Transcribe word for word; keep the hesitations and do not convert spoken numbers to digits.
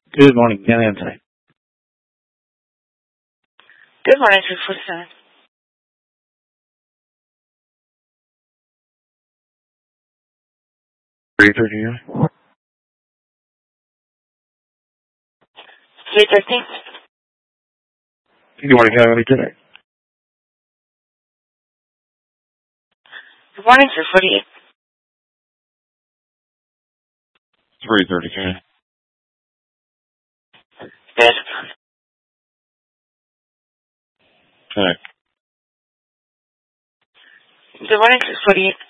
Good morning, can I answer? Good morning, three forty-seven. three thirty. three thirteen. Good morning, can I today? Good morning, three forty-eight. three thirty, can I? Good. Okay. Good morning, three forty-eight.